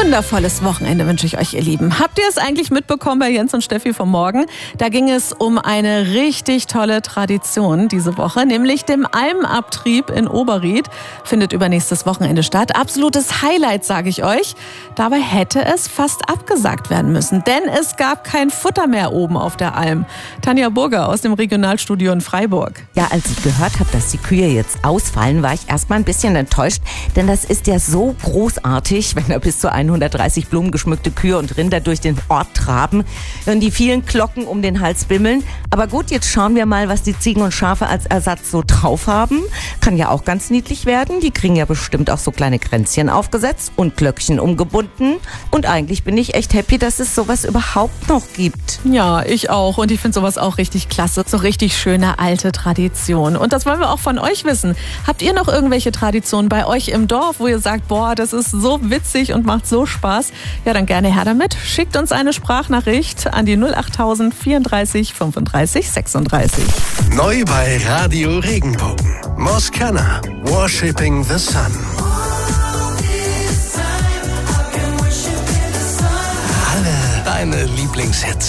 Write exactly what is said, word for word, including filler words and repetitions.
wundervolles Wochenende wünsche ich euch, ihr Lieben. Habt ihr es eigentlich mitbekommen bei Jens und Steffi vom Morgen? Da ging es um eine richtig tolle Tradition diese Woche, nämlich dem Almabtrieb in Oberried. Findet übernächstes Wochenende statt. Absolutes Highlight, sage ich euch. Dabei hätte es fast abgesagt werden müssen, denn es gab kein Futter mehr oben auf der Alm. Tanja Burger aus dem Regionalstudio in Freiburg. Ja, als ich gehört habe, dass die Kühe jetzt ausfallen, war ich erstmal ein bisschen enttäuscht, denn das ist ja so großartig, wenn da bis zu hundertdreißig blumengeschmückte Kühe und Rinder durch den Ort traben und die vielen Glocken um den Hals bimmeln. Aber gut, jetzt schauen wir mal, was die Ziegen und Schafe als Ersatz so drauf haben. Kann ja auch ganz niedlich werden. Die kriegen ja bestimmt auch so kleine Kränzchen aufgesetzt und Glöckchen umgebunden. Und eigentlich bin ich echt happy, dass es sowas überhaupt noch gibt. Ja, ich auch. Und ich finde sowas auch richtig klasse. So richtig schöne alte Tradition. Und das wollen wir auch von euch wissen. Habt ihr noch irgendwelche Traditionen bei euch im Dorf, wo ihr sagt, boah, das ist so witzig und macht so Spaß? Ja, dann gerne her damit. Schickt uns eine Sprachnachricht an die null achttausend vierunddreißig fünfunddreißig sechsunddreißig. Neu bei Radio Regenbogen. Moscana, Worshipping the Sun. Alle deine Lieblingshits.